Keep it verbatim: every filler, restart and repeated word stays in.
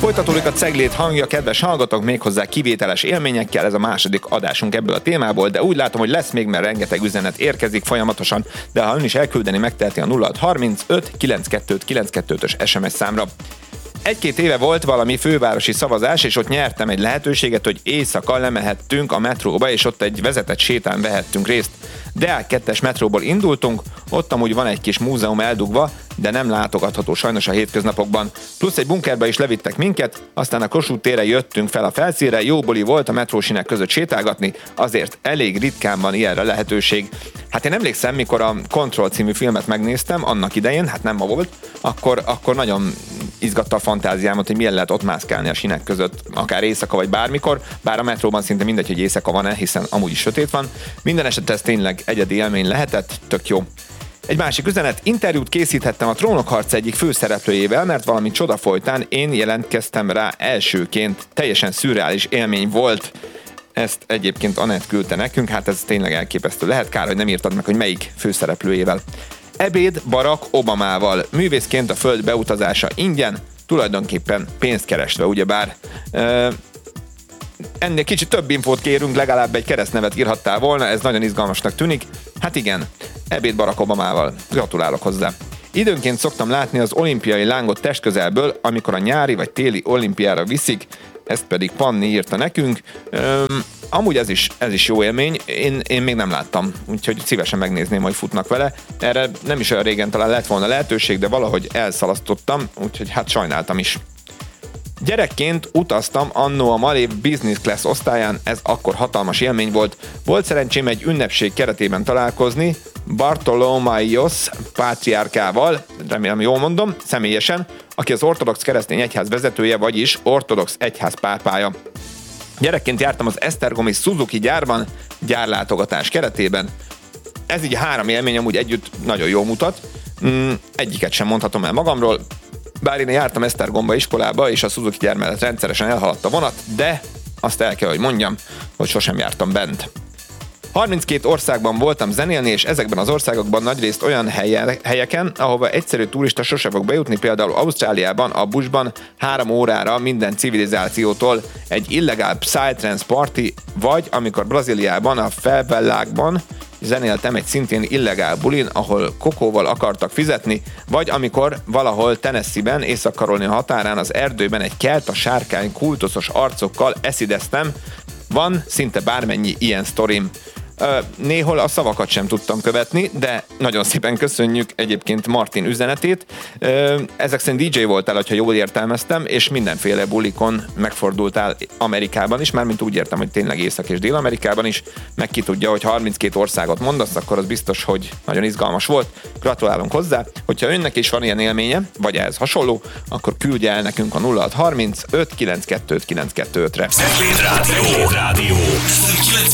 Folytatódik a Ceglét hangja, kedves hallgatók, méghozzá kivételes élményekkel, ez a második adásunk ebből a témából, de úgy látom, hogy lesz még, mert rengeteg üzenet érkezik folyamatosan, de ha ön is elküldeni, megteheti a nulla hat harmincöt kilencvenkettő kilencvenkettős es em es számra. Egy-két éve volt valami fővárosi szavazás, és ott nyertem egy lehetőséget, hogy éjszaka lemehettünk a metróba, és ott egy vezetett sétán vehettünk részt. Deák kettes metróból indultunk, ott amúgy van egy kis múzeum eldugva, de nem látogatható sajnos a hétköznapokban. Plusz egy bunkerbe is levittek minket, aztán a Kossuth térre jöttünk fel a felszínre, jó buli volt a metrósinek között sétálgatni, azért elég ritkán van ilyenre lehetőség. Hát én emlékszem, mikor a Control című filmet megnéztem, annak idején, hát nem ma volt, akkor, akkor nagyon izgatta a fantáziámat, hogy milyen lehet ott mászkálni a sinek között, akár éjszaka vagy bármikor, bár a metróban szinte mindegy, hogy éjszaka van-e, hiszen amúgy is sötét van. Minden esetre ez tényleg egyedi élmény lehetett, tök jó. Egy másik üzenet, interjút készíthettem a Trónok harca egyik főszereplőjével, mert valami csoda folytán én jelentkeztem rá elsőként, teljesen szürreális élmény volt. Ezt egyébként Anett küldte nekünk, hát ez tényleg elképesztő. Lehet, kár, hogy nem írtad meg, hogy melyik főszereplőjével. Ebéd Barack Obamával. Művészként a föld beutazása ingyen, tulajdonképpen pénzt keresve, ugyebár. Ö, ennél kicsit több infót kérünk, legalább egy keresztnevet írhattál volna, ez nagyon izgalmasnak tűnik. Hát igen, ebéd Barack Obamával. Gratulálok hozzá. Időnként szoktam látni az olimpiai lángot testközelből, amikor a nyári vagy téli olimpiára viszik, ezt pedig Panni írta nekünk. Öm, amúgy ez is, ez is jó élmény, én, én még nem láttam, úgyhogy szívesen megnézném, hogy futnak vele. Erre nem is olyan régen talán lett volna lehetőség, de valahogy elszalasztottam, úgyhogy hát sajnáltam is. Gyerekként utaztam annó a Malév Business Class osztályán, ez akkor hatalmas élmény volt. Volt szerencsém egy ünnepség keretében találkozni Bartolomaios pátriárkával, remélem jól mondom, személyesen, aki az ortodox keresztény egyház vezetője, vagyis ortodox egyház pápája. Gyerekként jártam az esztergomi Suzuki gyárban, gyárlátogatás keretében. Ez így három élmény amúgy együtt nagyon jól mutat. Mm, egyiket sem mondhatom el magamról, bár én jártam Esztergomba iskolába, és a Suzuki gyár mellett rendszeresen elhaladt a vonat, de azt el kell, hogy mondjam, hogy sosem jártam bent. harminckét országban voltam zenélni, és ezekben az országokban nagyrészt olyan helye, helyeken, ahova egyszerű turista sose fog bejutni, például Ausztráliában, a buszban három órára minden civilizációtól egy illegál psytrance party, vagy amikor Brazíliában, a Favelákban zenéltem egy szintén illegál bulin, ahol kokóval akartak fizetni, vagy amikor valahol Tennessee-ben, Észak-Karolina határán az erdőben egy kelta sárkány kultuszos arcokkal eszideztem. Van szinte bármennyi ilyen sztorim. Néhol a szavakat sem tudtam követni, de nagyon szépen köszönjük egyébként Martin üzenetét. Ezek szerint dé dzsé voltál, hogyha jól értelmeztem, és mindenféle bulikon megfordultál Amerikában is, mármint úgy értem, hogy tényleg Észak- és Dél-Amerikában is, meg ki tudja, hogy harminckét országot mondasz, akkor az biztos, hogy nagyon izgalmas volt. Gratulálunk hozzá. Hogyha önnek is van ilyen élménye, vagy ehhez hasonló, akkor küldje el nekünk a nulla hat harmincöt kilencvenkettő kilencvenkettőre. Rádió, rádió.